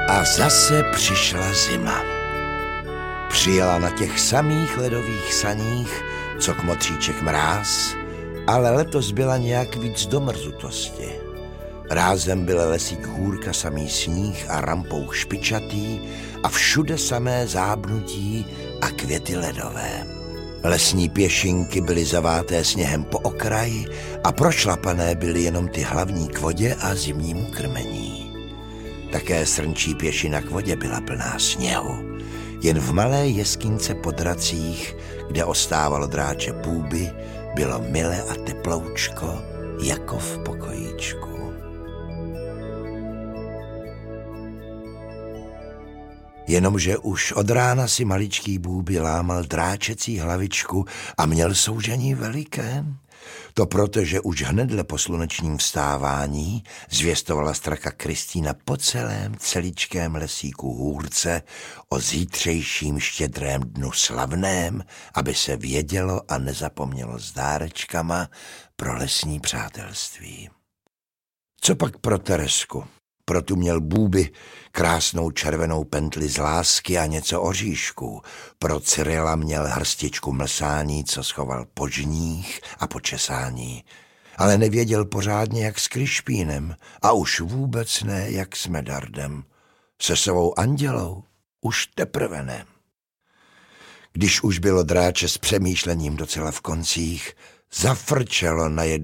A zase přišla zima. Přijela na těch samých ledových saních, co kmotříček mráz, ale letos byla nějak víc do mrzutosti. Rázem byl lesík hůrka samý sníh a rampouch špičatý a všude samé zábnutí a květy ledové. Lesní pěšinky byly zaváté sněhem po okraji a prošlapané byly jenom ty hlavní k vodě a zimnímu krmení. Také srnčí pěšina k vodě byla plná sněhu. Jen v malé jeskyňce po dracích, kde ostávalo dráče Bůby, bylo mile a teploučko, jako v pokojíčku. Jenomže už od rána si maličký Bůby lámal dráčecí hlavičku a měl soužení veliké. To proto, že už hnedle po slunečním vstávání zvěstovala straka Kristýna po celém celičkém lesíku hůrce o zítřejším štědrém dnu slavném, aby se vědělo a nezapomnělo s dárečkama pro lesní přátelství. Co pak pro Teresku? Pro tu měl Bůby krásnou červenou pentli z lásky a něco oříšků. Pro Cyrila měl hrstičku mlsání, co schoval po žních a po česání. Ale nevěděl pořádně, jak s Krišpínem a už vůbec ne, jak s Medardem. Se svou Andělou už teprve ne. Když už bylo dráče s přemýšlením docela v koncích, zafrčelo najednou